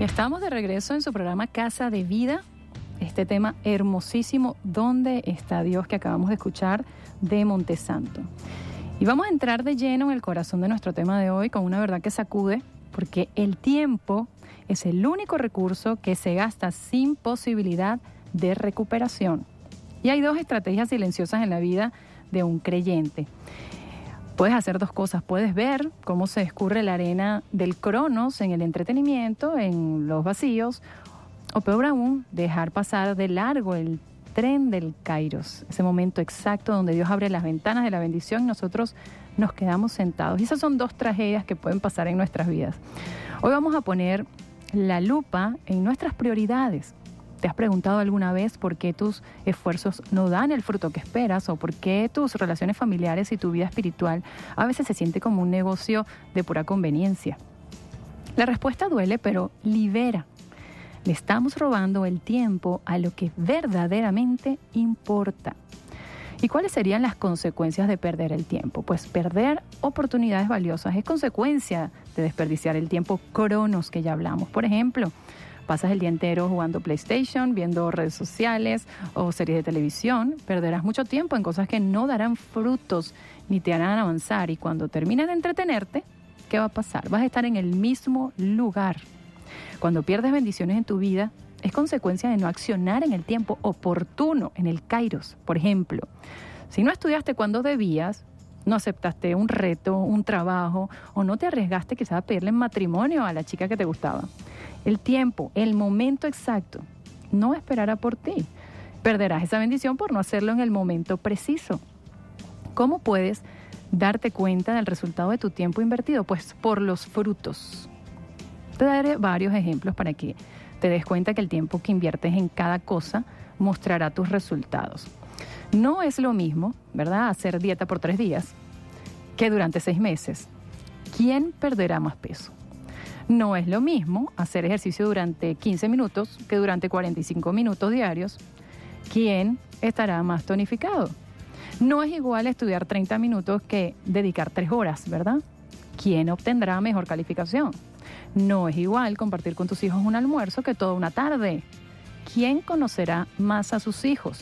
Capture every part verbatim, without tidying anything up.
Estamos de regreso en su programa Casa de Vida, este tema hermosísimo, ¿Dónde está Dios?, que acabamos de escuchar de Montesanto. Y vamos a entrar de lleno en el corazón de nuestro tema de hoy con una verdad que sacude, porque el tiempo es el único recurso que se gasta sin posibilidad de recuperación. Y hay dos estrategias silenciosas en la vida de un creyente. Puedes hacer dos cosas. Puedes ver cómo se escurre la arena del Cronos en el entretenimiento, en los vacíos, o peor aún, dejar pasar de largo el tren del Kairos, ese momento exacto donde Dios abre las ventanas de la bendición y nosotros nos quedamos sentados. Y esas son dos tragedias que pueden pasar en nuestras vidas. Hoy vamos a poner la lupa en nuestras prioridades. ¿Te has preguntado alguna vez por qué tus esfuerzos no dan el fruto que esperas o por qué tus relaciones familiares y tu vida espiritual a veces se siente como un negocio de pura conveniencia? La respuesta duele, pero libera. Le estamos robando el tiempo a lo que verdaderamente importa. ¿Y cuáles serían las consecuencias de perder el tiempo? Pues perder oportunidades valiosas es consecuencia de desperdiciar el tiempo cronos que ya hablamos. Por ejemplo, pasas el día entero jugando PlayStation, viendo redes sociales o series de televisión. Perderás mucho tiempo en cosas que no darán frutos ni te harán avanzar. Y cuando termines de entretenerte, ¿qué va a pasar? Vas a estar en el mismo lugar. Cuando pierdes bendiciones en tu vida, es consecuencia de no accionar en el tiempo oportuno, en el Kairos. Por ejemplo, si no estudiaste cuando debías, no aceptaste un reto, un trabajo, o no te arriesgaste quizás a pedirle matrimonio a la chica que te gustaba. El tiempo, el momento exacto, no esperará por ti. Perderás esa bendición por no hacerlo en el momento preciso. ¿Cómo puedes darte cuenta del resultado de tu tiempo invertido? Pues por los frutos. Te daré varios ejemplos para que te des cuenta que el tiempo que inviertes en cada cosa mostrará tus resultados. No es lo mismo, ¿verdad?, hacer dieta por tres días que durante seis meses. ¿Quién perderá más peso? No es lo mismo hacer ejercicio durante quince minutos que durante cuarenta y cinco minutos diarios. ¿Quién estará más tonificado? No es igual estudiar treinta minutos que dedicar tres horas, ¿verdad? ¿Quién obtendrá mejor calificación? No es igual compartir con tus hijos un almuerzo que toda una tarde. ¿Quién conocerá más a sus hijos?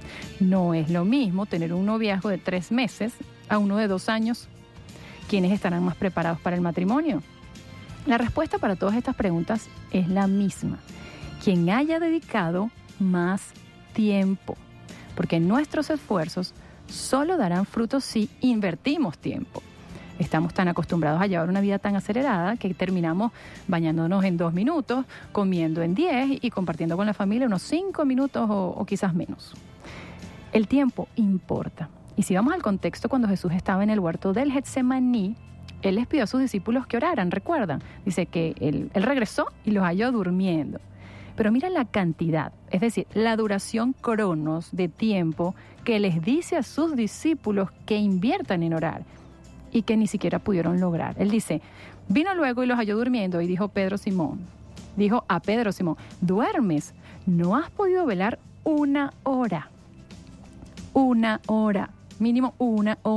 No es lo mismo tener un noviazgo de tres meses a uno de dos años. ¿Quiénes estarán más preparados para el matrimonio? La respuesta para todas estas preguntas es la misma. Quien haya dedicado más tiempo. Porque nuestros esfuerzos solo darán frutos si invertimos tiempo. Estamos tan acostumbrados a llevar una vida tan acelerada que terminamos bañándonos en dos minutos, comiendo en diez y compartiendo con la familia unos cinco minutos o, o quizás menos. El tiempo importa. Y si vamos al contexto, cuando Jesús estaba en el huerto del Getsemaní, Él les pidió a sus discípulos que oraran, ¿recuerdan? Dice que él, él regresó y los halló durmiendo. Pero mira la cantidad, es decir, la duración cronos de tiempo que les dice a sus discípulos que inviertan en orar y que ni siquiera pudieron lograr. Él dice, vino luego y los halló durmiendo y dijo Pedro Simón, dijo a Pedro Simón, ¿duermes? ¿No has podido velar una hora? Una hora, mínimo una hora.